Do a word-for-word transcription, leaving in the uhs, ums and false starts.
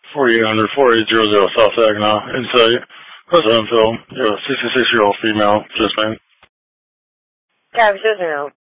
forty-eight hundred, forty-eight hundred South Saginaw, Insight, Presidentville, you have a sixty-six-year-old female, just been. Yeah, I was just, you know,